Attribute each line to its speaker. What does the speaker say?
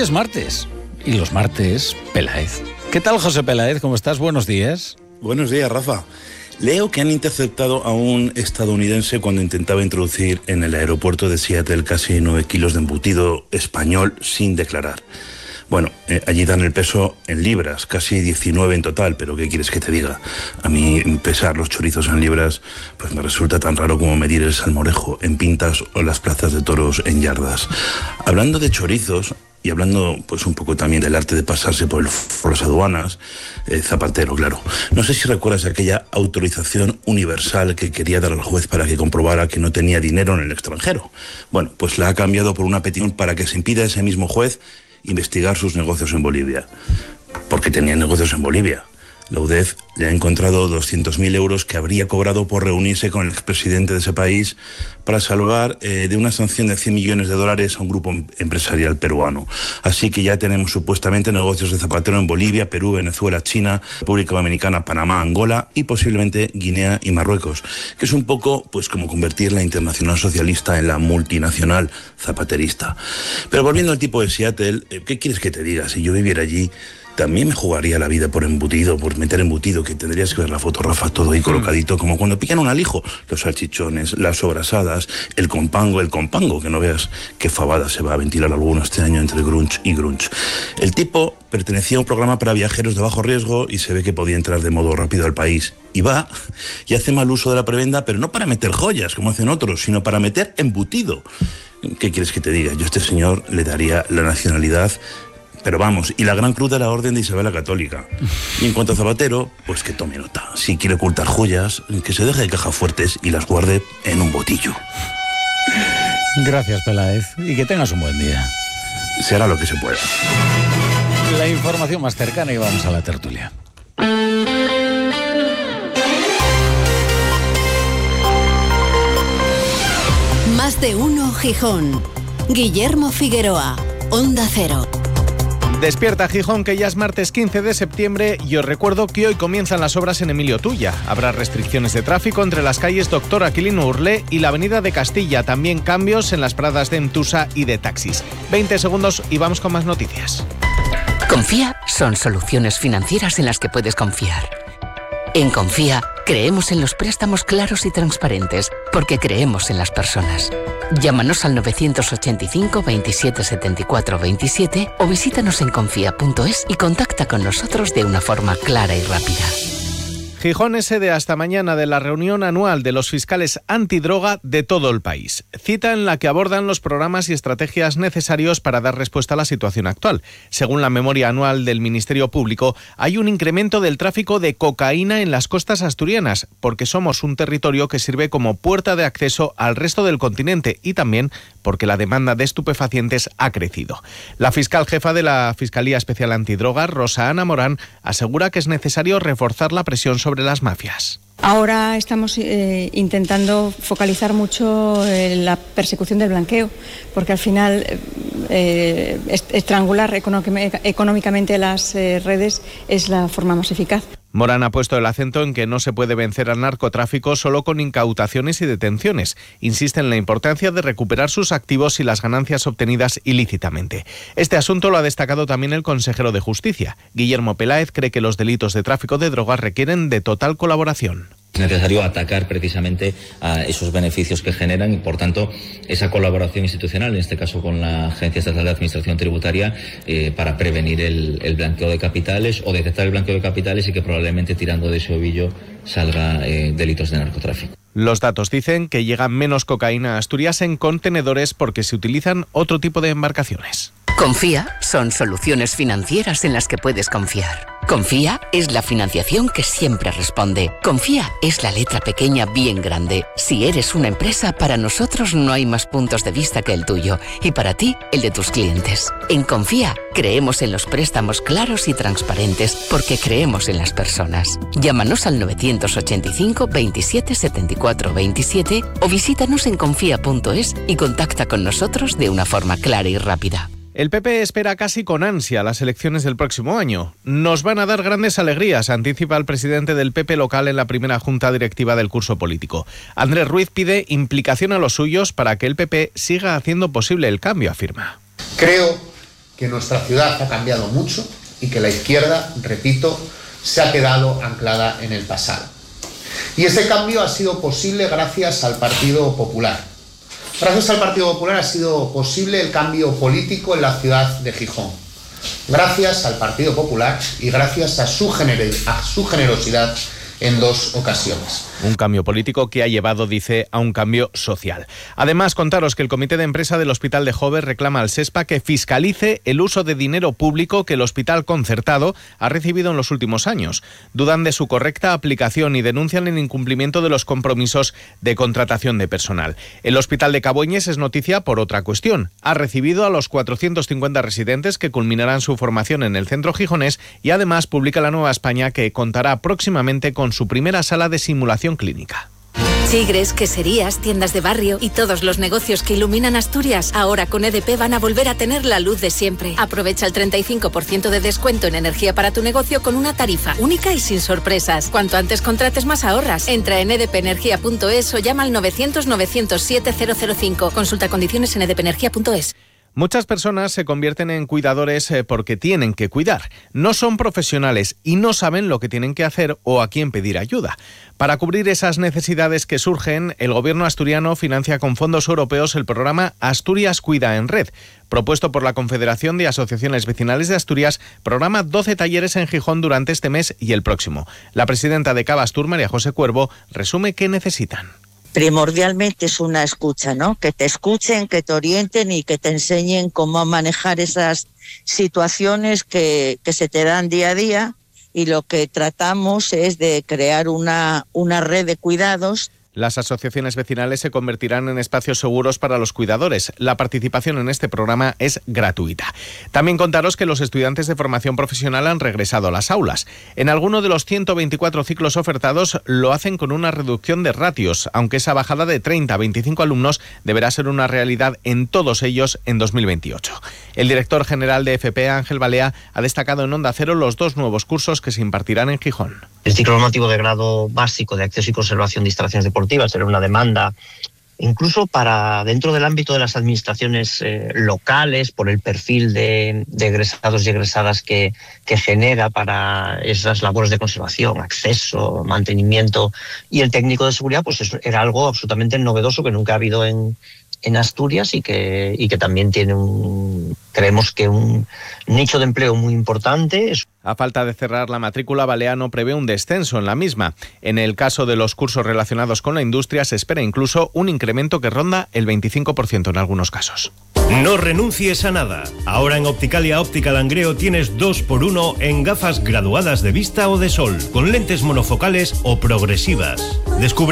Speaker 1: es martes, y los martes, Peláez. ¿Qué tal, José Peláez? ¿Cómo estás? Buenos días.
Speaker 2: Buenos días, Rafa. Leo que han interceptado a un estadounidense cuando intentaba introducir en el aeropuerto de Seattle casi 9 kilos de embutido español sin declarar. Bueno, allí dan el peso en libras, casi 19 en total, pero ¿qué quieres que te diga? A mí pesar los chorizos en libras pues me resulta tan raro como medir el salmorejo en pintas o las plazas de toros en yardas. Hablando de chorizos, y hablando pues un poco también del arte de pasarse por las aduanas, Zapatero, claro. No sé si recuerdas aquella autorización universal que quería dar al juez para que comprobara que no tenía dinero en el extranjero. Bueno, pues la ha cambiado por una petición para que se impida a ese mismo juez investigar sus negocios en Bolivia. Porque tenía negocios en Bolivia. La UDEF le ha encontrado 200.000 euros que habría cobrado por reunirse con el expresidente de ese país para salvar de una sanción de $100 millones a un grupo empresarial peruano. Así que ya tenemos supuestamente negocios de Zapatero en Bolivia, Perú, Venezuela, China, República Dominicana, Panamá, Angola y posiblemente Guinea y Marruecos, que es un poco pues como convertir la Internacional Socialista en la multinacional zapaterista. Pero volviendo al tipo de Seattle, ¿qué quieres que te diga? Si yo viviera allí, también me jugaría la vida por embutido, por meter embutido, que tendrías que ver la foto, Rafa, todo ahí colocadito, como cuando pican un alijo. Los salchichones, las sobrasadas, el compango, que no veas qué fabada se va a ventilar alguno este año entre grunge y grunge. El tipo pertenecía a un programa para viajeros de bajo riesgo y se ve que podía entrar de modo rápido al país. Y va y hace mal uso de la prebenda, pero no para meter joyas, como hacen otros, sino para meter embutido. ¿Qué quieres que te diga? Yo a este señor le daría la nacionalidad, pero vamos, y la gran cruz de la Orden de Isabel la Católica. Y en cuanto a Zapatero, pues que tome nota. Si quiere ocultar joyas, que se deje de cajas fuertes y las guarde en un botillo.
Speaker 1: Gracias, Peláez. Y que tengas un buen día.
Speaker 2: Se hará lo que se pueda.
Speaker 1: La información más cercana y vamos a la tertulia.
Speaker 3: Más de uno Gijón. Guillermo Figueroa, Onda Cero.
Speaker 4: Despierta Gijón, que ya es martes 15 de septiembre y os recuerdo que hoy comienzan las obras en Emilio Tuya. Habrá restricciones de tráfico entre las calles Doctor Aquilino Urlé y la Avenida de Castilla. También cambios en las paradas de Entusa y de taxis. 20 segundos y vamos con más noticias.
Speaker 5: Confía son soluciones financieras en las que puedes confiar. En Confía creemos en los préstamos claros y transparentes porque creemos en las personas. Llámanos al 985 27 74 27 o visítanos en confía.es y contacta con nosotros de una forma clara y rápida.
Speaker 4: Gijón es sede hasta mañana de la reunión anual de los fiscales antidroga de todo el país. Cita en la que abordan los programas y estrategias necesarios para dar respuesta a la situación actual. Según la memoria anual del Ministerio Público, hay un incremento del tráfico de cocaína en las costas asturianas, porque somos un territorio que sirve como puerta de acceso al resto del continente y también porque la demanda de estupefacientes ha crecido. La fiscal jefa de la Fiscalía Especial Antidrogas, Rosa Ana Morán, asegura que es necesario reforzar la presión sobre las mafias.
Speaker 6: Ahora estamos intentando focalizar mucho la persecución del blanqueo, porque al final estrangular económicamente las redes es la forma más eficaz.
Speaker 4: Morán ha puesto el acento en que no se puede vencer al narcotráfico solo con incautaciones y detenciones. Insiste en la importancia de recuperar sus activos y las ganancias obtenidas ilícitamente. Este asunto lo ha destacado también el consejero de Justicia. Guillermo Peláez cree que los delitos de tráfico de drogas requieren de total colaboración.
Speaker 7: Es necesario atacar precisamente a esos beneficios que generan y, por tanto, esa colaboración institucional, en este caso con la Agencia Estatal de Administración Tributaria, para prevenir el blanqueo de capitales o detectar el blanqueo de capitales y que probablemente tirando de ese ovillo salga delitos de narcotráfico.
Speaker 4: Los datos dicen que llega menos cocaína a Asturias en contenedores porque se utilizan otro tipo de embarcaciones.
Speaker 5: Confía son soluciones financieras en las que puedes confiar. Confía es la financiación que siempre responde. Confía es la letra pequeña bien grande. Si eres una empresa, para nosotros no hay más puntos de vista que el tuyo y para ti, el de tus clientes. En Confía creemos en los préstamos claros y transparentes porque creemos en las personas. Llámanos al 985 27 74 27 o visítanos en confía.es y contacta con nosotros de una forma clara y rápida.
Speaker 4: El PP espera casi con ansia las elecciones del próximo año. Nos van a dar grandes alegrías, anticipa el presidente del PP local en la primera junta directiva del curso político. Andrés Ruiz pide implicación a los suyos para que el PP siga haciendo posible el cambio, afirma.
Speaker 8: Creo que nuestra ciudad ha cambiado mucho y que la izquierda, repito, se ha quedado anclada en el pasado. Y ese cambio ha sido posible gracias al Partido Popular. Gracias al Partido Popular ha sido posible el cambio político en la ciudad de Gijón. Gracias al Partido Popular y gracias a su generosidad en 2 ocasiones.
Speaker 4: Un cambio político que ha llevado, dice, a un cambio social. Además, contaros que el Comité de Empresa del Hospital de Jover reclama al SESPA que fiscalice el uso de dinero público que el hospital concertado ha recibido en los últimos años. Dudan de su correcta aplicación y denuncian el incumplimiento de los compromisos de contratación de personal. El Hospital de Caboñes es noticia por otra cuestión. Ha recibido a los 450 residentes que culminarán su formación en el centro gijonés y además publica La Nueva España que contará próximamente con su primera sala de simulación clínica.
Speaker 9: Chigres, queserías, tiendas de barrio y todos los negocios que iluminan Asturias ahora con EDP van a volver a tener la luz de siempre. Aprovecha el 35% de descuento en energía para tu negocio con una tarifa única y sin sorpresas. Cuanto antes contrates, más ahorras. Entra en edpenergia.es o llama al 900-907-005. Consulta condiciones en edpenergia.es.
Speaker 4: Muchas personas se convierten en cuidadores porque tienen que cuidar. No son profesionales y no saben lo que tienen que hacer o a quién pedir ayuda. Para cubrir esas necesidades que surgen, el gobierno asturiano financia con fondos europeos el programa Asturias Cuida en Red. Propuesto por la Confederación de Asociaciones Vecinales de Asturias, programa 12 talleres en Gijón durante este mes y el próximo. La presidenta de Cavastur, María José Cuervo, resume qué necesitan.
Speaker 10: Primordialmente es una escucha, ¿no? Que te escuchen, que te orienten y que te enseñen cómo manejar esas situaciones que se te dan día a día, y lo que tratamos es de crear una red de cuidados.
Speaker 4: Las asociaciones vecinales se convertirán en espacios seguros para los cuidadores. La participación en este programa es gratuita. También contaros que los estudiantes de formación profesional han regresado a las aulas. En alguno de los 124 ciclos ofertados lo hacen con una reducción de ratios, aunque esa bajada de 30 a 25 alumnos deberá ser una realidad en todos ellos en 2028. El director general de FP, Ángel Balea, ha destacado en Onda Cero los 2 nuevos cursos que se impartirán en Gijón.
Speaker 11: El ciclo normativo de grado básico de acceso y conservación de instalaciones deportivas será una demanda incluso para dentro del ámbito de las administraciones locales, por el perfil de egresados y egresadas que genera para esas labores de conservación, acceso, mantenimiento, y el técnico de seguridad, pues era algo absolutamente novedoso que nunca ha habido en Asturias y que también tiene creemos que un nicho de empleo muy importante.
Speaker 4: A falta de cerrar la matrícula, Balea no prevé un descenso en la misma. En el caso de los cursos relacionados con la industria se espera incluso un incremento que ronda el 25% en algunos casos.
Speaker 12: No renuncies a nada. Ahora en Opticalia Óptica Langreo tienes 2x1 en gafas graduadas de vista o de sol, con lentes monofocales o progresivas. Descubre